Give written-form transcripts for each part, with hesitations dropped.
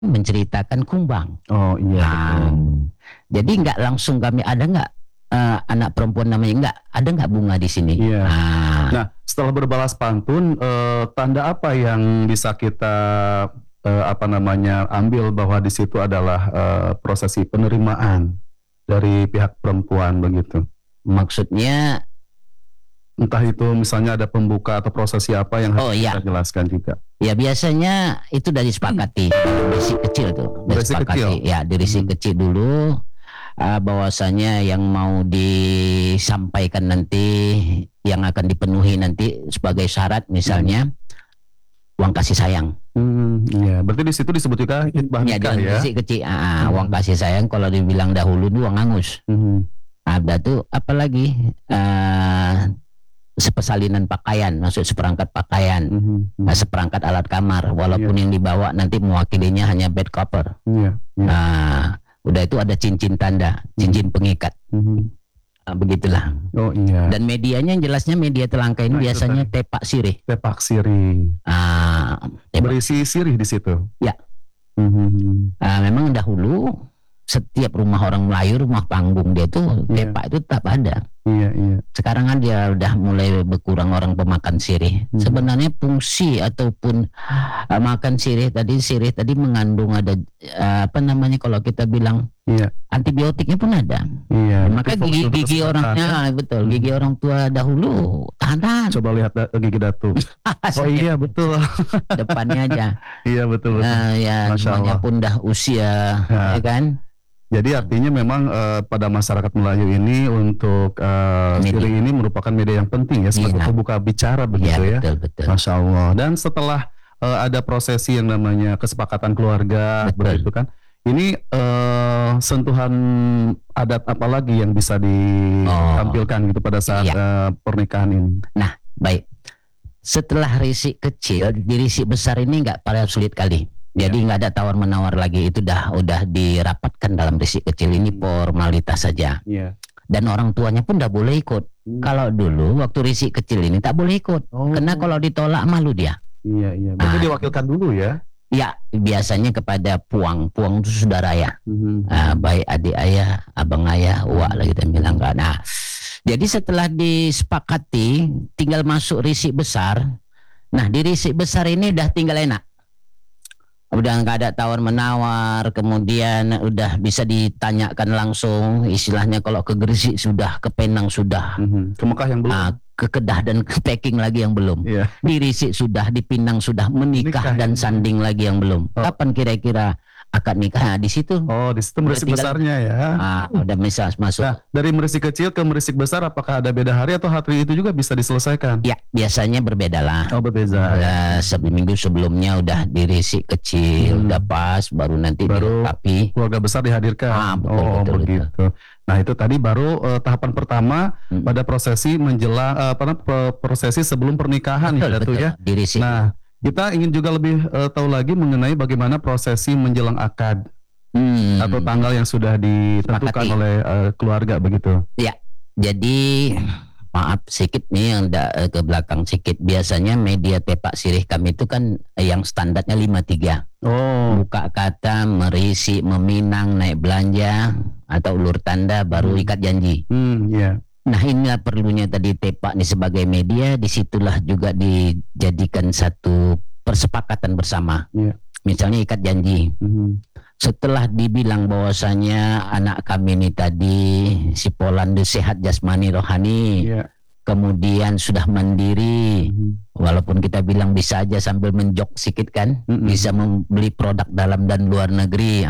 menceritakan kumbang. Oh iya. Nah, jadi nggak langsung kami ada nggak anak perempuan namanya nggak ada nggak bunga di sini. Iya. Nah, setelah berbalas pantun, tanda apa yang bisa kita ambil bahwa di situ adalah prosesi penerimaan dari pihak perempuan begitu? Maksudnya entah itu misalnya ada pembuka atau prosesi apa yang harus kita jelaskan juga. Ya biasanya itu dari sepakati dari kecil tuh. Dari sepakati. Ya dari kecil dulu bahwasanya yang mau disampaikan nanti yang akan dipenuhi nanti sebagai syarat misalnya uang kasih sayang. Iya, berarti di situ disebut juga khitbah nikah ya. Kecil, uang kasih sayang kalau dibilang dahulu itu uang angus. Ada tuh apalagi sepesalinan pakaian, maksud seperangkat pakaian, seperangkat alat kamar, walaupun yang dibawa nanti mewakilinya hanya bed cover. Udah itu ada cincin tanda, cincin pengikat. Begitulah. Oh iya. Dan medianya yang jelasnya media telangka ini biasanya tepak sirih. Tepak sirih. Berisi sirih di situ. Ya. Memang dahulu setiap rumah orang Melayu, rumah panggung dia tuh tepak itu tetap ada. Iya. Sekarang kan dia udah mulai berkurang orang pemakan sirih. Sebenarnya fungsi ataupun makan sirih tadi mengandung ada kalau kita bilang antibiotiknya pun ada. Maka gigi orangnya betul, gigi orang tua dahulu tahan. Coba lihat gigi datu. Oh iya betul. Depannya aja. Iya betul. Ya semuanya pun dah usia, ya kan. Jadi artinya memang pada masyarakat Melayu ini untuk sirih ini merupakan media yang penting ya sebagai pembuka bicara begitu ya. Betul. Masya Allah. Dan setelah ada prosesi yang namanya kesepakatan keluarga begitu kan. Ini sentuhan adat apa lagi yang bisa ditampilkan gitu pada saat pernikahan ini? Nah, baik. Setelah risik kecil, di risik besar ini nggak pada sulit kali. Jadi nggak ada tawar menawar lagi, itu udah dirapatkan dalam risik kecil ini formalitas saja. Dan orang tuanya pun udah boleh ikut. Kalau dulu waktu risik kecil ini tak boleh ikut, karena kalau ditolak malu dia. Iya. Berarti diwakilkan dulu ya? Ya, biasanya kepada puang itu saudara ya. Baik adik ayah, abang ayah, uak lah kita bilang kan. Nah, jadi setelah disepakati, tinggal masuk risik besar. Nah, di risik besar ini udah tinggal enak. Udah nggak ada tawar menawar, kemudian udah bisa ditanyakan langsung, istilahnya kalau ke Gresik sudah, ke Penang sudah, ke Mekah yang belum, ke Kedah dan ke Peking lagi yang belum, di Risik sudah, di Pinang sudah, menikah dan sanding lagi yang belum. Kapan kira-kira akad nikah? Di situ. Oh, di situ merisik besarnya ya. Udah bisa masuk. Nah, dari merisik kecil ke merisik besar, apakah ada beda hari atau hari itu juga bisa diselesaikan? Ya, biasanya berbeda lah. Oh, berbeda. Seminggu sebelumnya udah di risik kecil, udah pas, baru nanti dilengkapi. Keluarga besar dihadirkan. Betul. Begitu. Nah, itu tadi baru tahapan pertama pada prosesi menjelang prosesi sebelum pernikahan ya, Datu ya. Di risik. Nah, kita ingin juga lebih tahu lagi mengenai bagaimana prosesi menjelang akad atau tanggal yang sudah ditentukan oleh keluarga begitu. Ya, jadi maaf sedikit nih yang ke belakang sedikit. Biasanya media tepak sirih kami itu kan yang standarnya 53. Buka kata, merisi, meminang, naik belanja atau ulur tanda, baru ikat janji. Nah, inilah perlunya tadi tepak nih sebagai media. Disitulah juga dijadikan satu persepakatan bersama. Misalnya ikat janji. Setelah dibilang bahwasanya anak kami ini tadi si Polanda sehat jasmani rohani, kemudian sudah mandiri, walaupun kita bilang bisa aja sambil menjok sedikit kan, bisa membeli produk dalam dan luar negeri.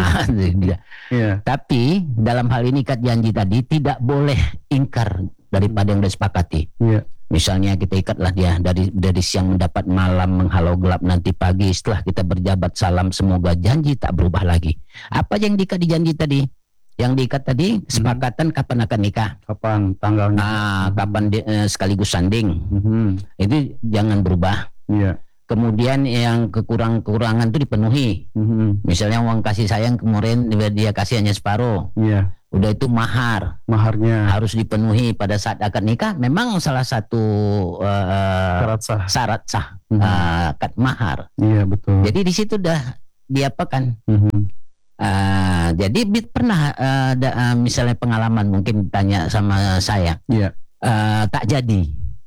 Tapi dalam hal ini ikat janji tadi tidak boleh ingkar daripada yang disepakati. Misalnya kita ikatlah dia dari siang mendapat malam, menghalau gelap nanti pagi, setelah kita berjabat salam semoga janji tak berubah lagi. Apa yang diikat di janji tadi? Yang diikat tadi kesepakatan kapan akan nikah, kapan tanggalnya, kapan sekaligus sanding. Itu jangan berubah. Kemudian yang kekurangan itu dipenuhi. Misalnya uang kasih sayang kemarin dia kasih hanya separuh. Udah itu maharnya harus dipenuhi pada saat akad nikah. Memang salah satu syarat sah akad mahar. Betul. Jadi di situ udah diapakan. Jadi pernah ada misalnya pengalaman mungkin tanya sama saya, tak jadi.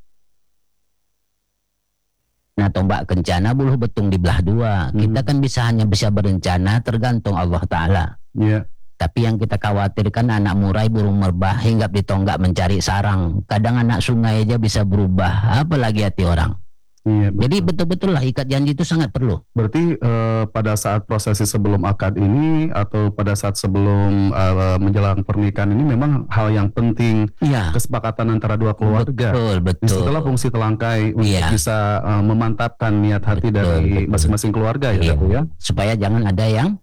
Nah, tombak kencana buluh betung dibelah dua. Kita kan hanya bisa berencana tergantung Allah Ta'ala. Tapi yang kita khawatirkan anak murai burung merbah hinggap di tonggak mencari sarang. Kadang anak sungai aja bisa berubah, apalagi hati orang. Jadi betul-betul lah ikat janji itu sangat perlu. Berarti pada saat prosesi sebelum akad ini atau pada saat sebelum menjelang pernikahan ini memang hal yang penting, kesepakatan antara dua keluarga. Betul. Setelah fungsi telangkai untuk bisa memantapkan niat hati dari masing-masing keluarga ya. Supaya jangan ada yang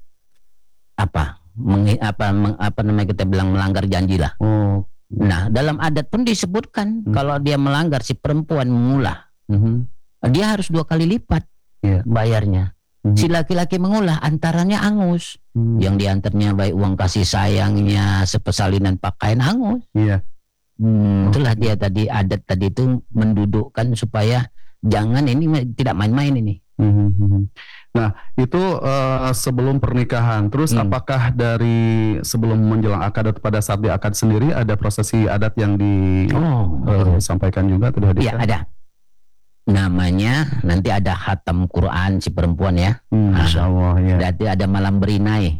kita bilang melanggar janji lah. Nah, dalam adat pun disebutkan kalau dia melanggar, si perempuan mengulah, dia harus 2 kali lipat bayarnya. Si laki-laki mengulah antaranya angus, yang diantaranya baik uang kasih sayangnya, sepesalinan pakaian angus. Itulah dia tadi, adat tadi itu mendudukkan supaya jangan ini tidak main-main ini. Nah, itu sebelum pernikahan. Terus apakah dari sebelum menjelang akad atau pada saat di akad sendiri ada prosesi adat yang disampaikan juga atau dihadirkan? Iya, ada. Namanya nanti ada khatam Quran si perempuan ya. Masya Allah ya. Berarti ada malam berinai.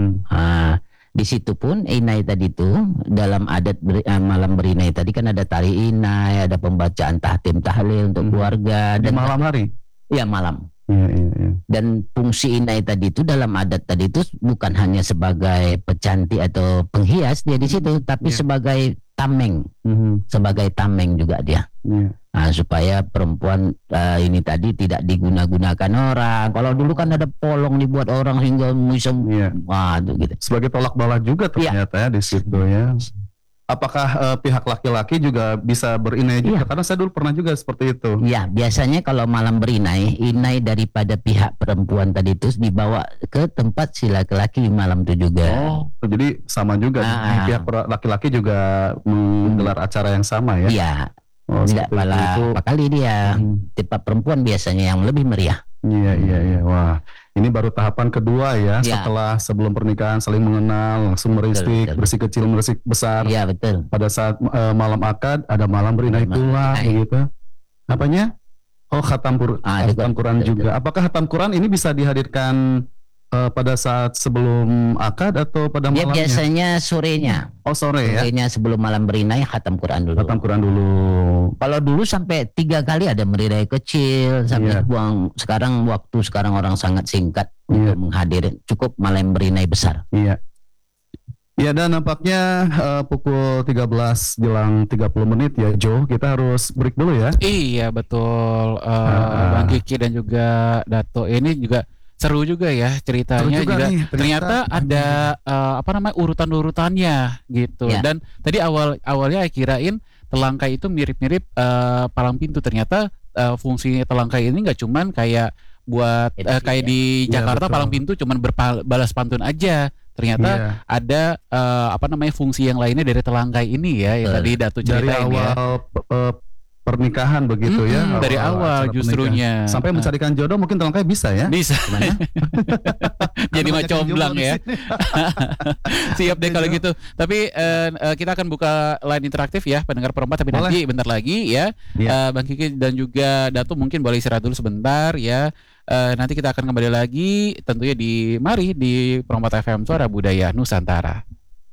Di situ pun inai tadi itu dalam adat malam berinai tadi kan ada tari inai, ada pembacaan tahtim tahlil untuk keluarga. Dan malam hari? Iya, malam. Dan fungsi inai tadi itu dalam adat tadi itu bukan hanya sebagai pecantik atau penghias dia di situ, tapi sebagai tameng, sebagai tameng juga dia. Supaya perempuan ini tadi tidak diguna-gunakan orang. Kalau dulu kan ada polong dibuat orang hingga bisa, gitu. Sebagai tolak bala juga ternyata ya di situ ya. Apakah pihak laki-laki juga bisa berinai juga? Karena saya dulu pernah juga seperti itu. Ya, biasanya kalau malam berinai, inai daripada pihak perempuan tadi itu dibawa ke tempat si laki-laki malam itu juga. Jadi sama juga. Pihak laki-laki juga menggelar acara yang sama ya? Iya. Tidak apa kali dia. Tempat perempuan biasanya yang lebih meriah. Iya. Wah, ini baru tahapan kedua ya. Setelah sebelum pernikahan saling mengenal, langsung meristik, bersih kecil, bersih besar. Iya, betul. Pada saat malam akad ada malam berinai pula begitu. Apanya? Khatam Quran juga. Apakah khatam Quran ini bisa dihadirkan pada saat sebelum akad atau pada malamnya? Biasanya sorenya. Sore ya? Sorenya sebelum malam berinai khatam Quran dulu. Khatam Quran dulu. Kalau dulu sampai 3 kali ada berinai kecil sampai buang. Sekarang orang sangat singkat untuk menghadiri. Cukup malam berinai besar. Ya, dan nampaknya pukul 13 jelang 30 menit ya Jo, kita harus break dulu ya. Iya betul. Bang Kiki dan juga Dato ini juga seru juga ya ceritanya juga nih, ternyata ada urutan-urutannya gitu. Dan tadi awalnya kirain telangkai itu mirip-mirip palang pintu, ternyata fungsi telangkai ini nggak cuman kayak buat kayak di Jakarta palang pintu cuman berbalas pantun aja. Ternyata ada fungsi yang lainnya dari telangkai ini ya, yang tadi Datu ceritain dari awal pernikahan begitu ya. Dari awal justrunya. Sampai mencarikan jodoh mungkin telangkai bisa ya. Bisa. Jadi macam comblang ya. Siap deh kalau gitu. Tapi kita akan buka line interaktif ya pendengar perempat, tapi nanti bentar lagi ya. Bang Kiki dan juga Datu mungkin boleh istirahat dulu sebentar ya. Nanti kita akan kembali lagi tentunya di Perempat FM Suara Budaya Nusantara.